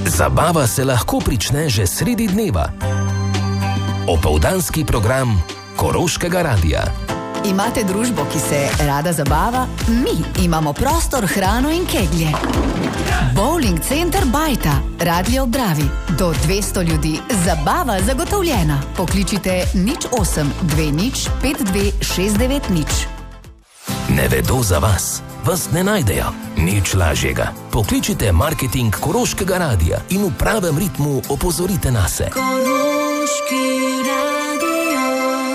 Zabava se lahko prične že sredi dneva. Opoldanski program Koroškega radia. Imate družbo, ki se rada zabava? Mi imamo prostor, hrano in keglje. Bowling center Bajta, Radlje ob Dravi. Do 200 ljudi. Zabava zagotovljena. Pokličite 08 20 52 690. Ne vedo za vas. Vas ne najdejo. Nič lažjega. Pokličite marketing Koroškega radia in v pravem ritmu opozorite nase. Koroški radio.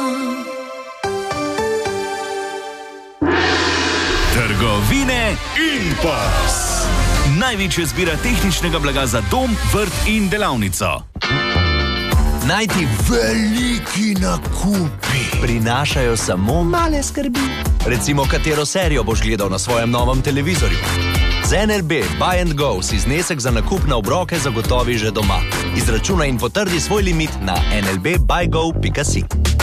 Trgovine Impas. Največja zbira tehničnega blaga za dom, vrt in delavnico. Najti veliki nakupi prinašajo samo male skrbi. Recimo, katero serijo boš gledal na svojem novem televizorju. Z NLB Buy and Go si znesek za nakup na obroke zagotovi že doma. Izračunaj in potrdi svoj limit na nlbbuygo.si.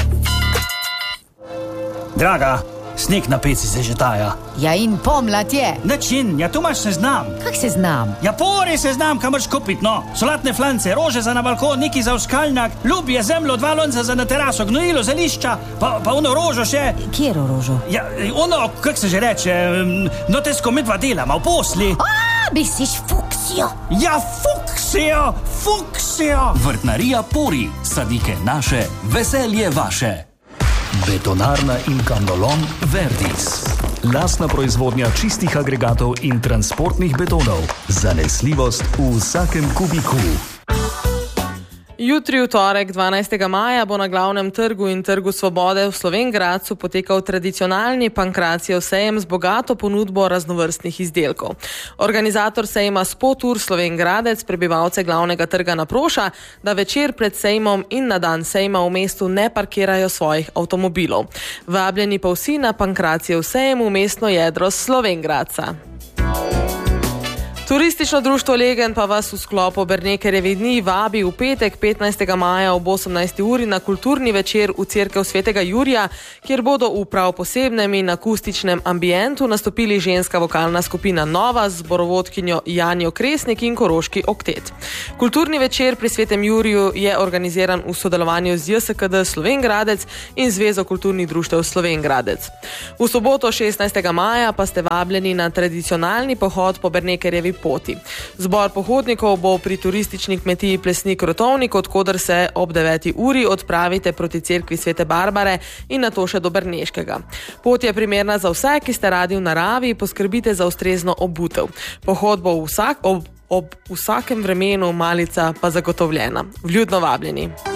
Draga, sneg na peci se že taja. Ja, in pomlad je. Način, ja tu imaš seznam. Kak seznam? Ja, pori seznam, kam moraš kupiti, no. Solatne flance, rože za na balkon, neki za uskalnak, ljubje, zemljo, 2 lonca za na teraso, gnojilo, zelišča, pa ono rožo še. Kjero rožo? Ja, ono, kak se že reče, no tesko midva delama v posli. Misliš fuksijo? Ja, fuksijo. Vrtnarija Pori, sadike naše, veselje vaše. Betonarna in kamnolom Verdis. Lastna proizvodnja čistih agregatov in transportnih betonov. Zanesljivost v vsakem kubiku. Jutri v torek 12. maja bo na glavnem trgu in trgu Svobode v Slovenj Gradcu potekal tradicionalni Pankracijev sejem z bogato ponudbo raznovrstnih izdelkov. Organizator sejma Spotur Slovenj Gradec prebivalce glavnega trga naproša, da večer pred sejmom in na dan sejma v mestu ne parkirajo svojih avtomobilov. Vabljeni pa vsi na Pankracijev sejem v mestno jedro Slovenj Gradca. Turistično društvo Legend pa vas v sklopu Bernekerjevi dni vabi v petek 15. maja ob 18. uri na kulturni večer v cerkev Svetega Jurija, kjer bodo v prav posebnem in akustičnem ambientu nastopili ženska vokalna skupina Nova z zborovodkinjo Janjo Kresnik in Koroški oktet. Kulturni večer pri Svetem Juriju je organiziran v sodelovanju z JSKD Slovenj Gradec in Zvezo kulturnih društev Slovenj Gradec. V soboto 16. maja pa ste vabljeni na tradicionalni pohod po Bernekerjevi poti. Zbor pohodnikov bo pri turistični kmetiji Plesnik Rotovnik, odkoder se ob 9. uri odpravite proti cerkvi Svete Barbare in nato še do Brneškega. Pot je primerna za vse, ki ste radi v naravi, poskrbite za ustrezno obutev. Pohod bo ob vsakem vremenu, malica pa zagotovljena. Vljudno vabljeni.